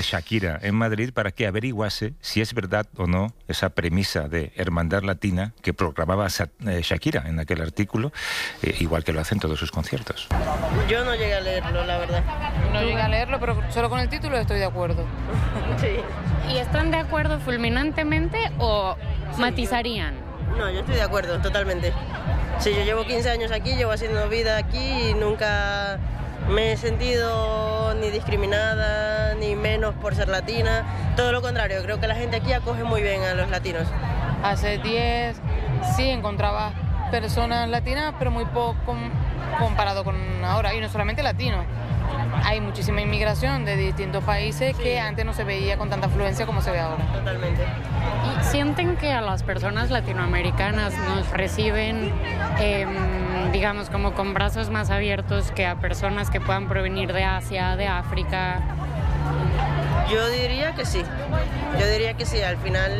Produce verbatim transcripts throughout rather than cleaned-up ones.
Shakira en Madrid para que averiguase si es verdad o no esa premisa de hermandad latina que proclamaba Shakira en aquel artículo, eh, igual que lo hacen todos sus conciertos. Yo no llegué a leerlo, la verdad. No llegué a leerlo, pero solo con el título estoy de acuerdo. Sí. ¿Y están de acuerdo fulminantemente o sí, matizarían? Yo, no, yo estoy de acuerdo, totalmente. Sí, yo llevo quince años aquí, llevo haciendo vida aquí y nunca me he sentido ni discriminada, ni menos por ser latina. Todo lo contrario, creo que la gente aquí acoge muy bien a los latinos. Hace diez, sí, encontraba personas latinas, pero muy poco comparado con ahora. Y no solamente latinos. Hay muchísima inmigración de distintos países sí, que antes no se veía con tanta afluencia como se ve ahora. Totalmente. ¿Y sienten que a las personas latinoamericanas nos reciben, eh, digamos, como con brazos más abiertos que a personas que puedan provenir de Asia, de África? Yo diría que sí. Yo diría que sí. Al final,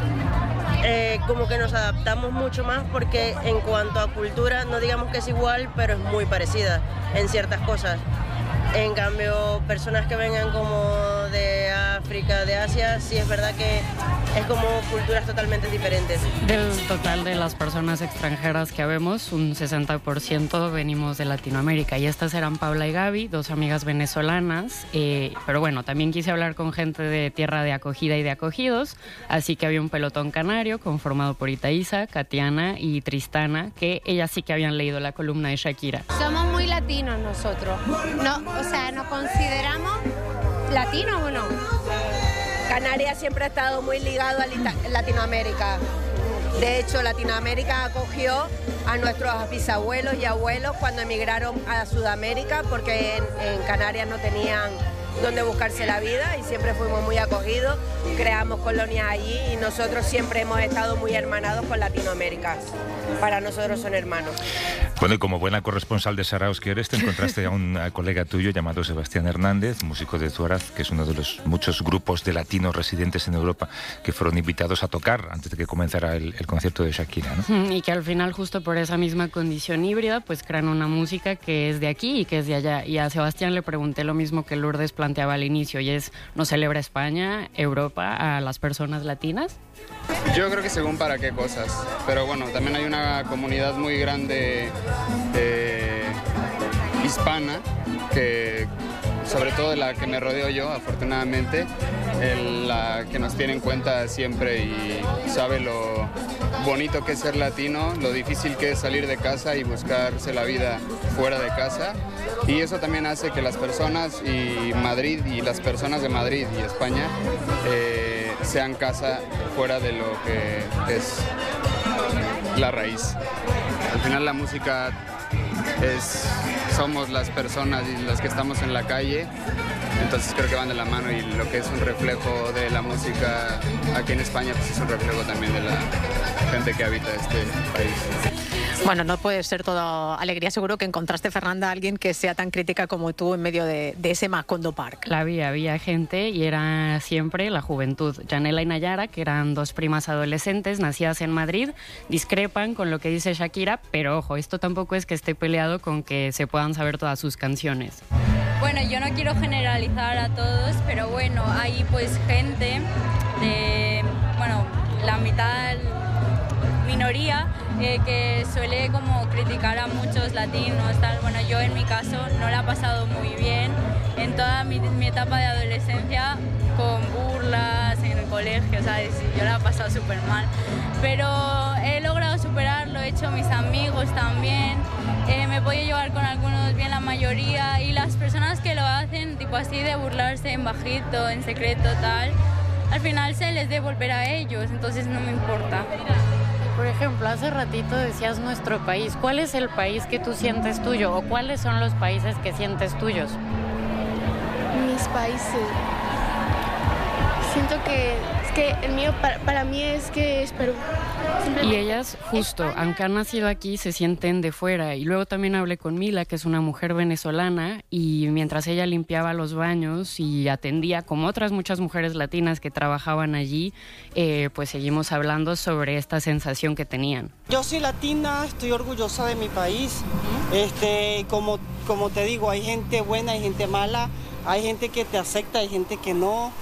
eh, como que nos adaptamos mucho más porque en cuanto a cultura, no digamos que es igual, pero es muy parecida en ciertas cosas. En cambio, personas que vengan como de África, de Asia, sí es verdad que es como culturas totalmente diferentes. Del total de las personas extranjeras que habemos, un sesenta por ciento venimos de Latinoamérica. Y estas eran Paula y Gaby, dos amigas venezolanas. Eh, pero bueno, también quise hablar con gente de tierra de acogida y de acogidos. Así que había un pelotón canario conformado por Itaiza, Katiana y Tristana, que ellas sí que habían leído la columna de Shakira. Somos muy latinos nosotros. No, o sea, ¿nos consideramos latinos o no? Canarias siempre ha estado muy ligado a Latinoamérica. De hecho, Latinoamérica acogió a nuestros bisabuelos y abuelos cuando emigraron a Sudamérica porque en, en Canarias no tenían donde buscarse la vida y siempre fuimos muy acogidos, creamos colonias allí y nosotros siempre hemos estado muy hermanados con Latinoamérica. Para nosotros son hermanos. Bueno, y como buena corresponsal de Saraos que eres, te encontraste a un colega tuyo llamado Sebastián Hernández, músico de Zuaraz, que es uno de los muchos grupos de latinos residentes en Europa que fueron invitados a tocar antes de que comenzara el, el concierto de Shakira, ¿no? Y que al final, justo por esa misma condición híbrida, pues crean una música que es de aquí y que es de allá. Y a Sebastián le pregunté lo mismo que Lourdes planteaba al inicio, y es, ¿no celebra España, Europa, a las personas latinas? Yo creo que según para qué cosas, pero bueno, también hay una comunidad muy grande eh, hispana, que sobre todo de la que me rodeo yo, afortunadamente, el, la que nos tiene en cuenta siempre y sabe lo bonito que es ser latino, lo difícil que es salir de casa y buscarse la vida fuera de casa, y eso también hace que las personas y Madrid y las personas de Madrid y España eh, sean casa fuera de lo que es la raíz. Al final la música es, somos las personas y las que estamos en la calle, entonces creo que van de la mano, y lo que es un reflejo de la música aquí en España pues es un reflejo también de la gente que habita este país. Bueno, no puede ser todo alegría. Seguro que encontraste, Fernanda, a alguien que sea tan crítica como tú en medio de, de ese Macondo Park. La había, había gente y era siempre la juventud. Yanela y Nayara, que eran dos primas adolescentes nacidas en Madrid, discrepan con lo que dice Shakira, pero ojo, esto tampoco es que esté peleado con que se puedan saber todas sus canciones. Bueno, yo no quiero generalizar a todos, pero bueno, hay pues gente de, bueno, la mitad minoría eh, que suele como criticar a muchos latinos, tal. Bueno, yo en mi caso no la he pasado muy bien en toda mi, mi etapa de adolescencia, con burlas en el colegio, ¿sabes? Yo la he pasado súper mal, pero he logrado superarlo, he hecho mis amigos también, eh, me he podido llevar con algunos bien, la mayoría, y las personas que lo hacen tipo así de burlarse en bajito, en secreto, tal, al final se les debe volver a ellos, entonces no me importa. Por ejemplo, hace ratito decías nuestro país. ¿Cuál es el país que tú sientes tuyo? ¿O cuáles son los países que sientes tuyos? Mis países. Siento que es que el mío para, para mí es que es Perú. Y ellas, justo, España, aunque han nacido aquí, se sienten de fuera. Y luego también hablé con Mila, que es una mujer venezolana, y mientras ella limpiaba los baños y atendía, como otras muchas mujeres latinas que trabajaban allí, eh, pues seguimos hablando sobre esta sensación que tenían. Yo soy latina, estoy orgullosa de mi país. Este, como, como te digo, hay gente buena, hay gente mala. Hay gente que te acepta, hay gente que no.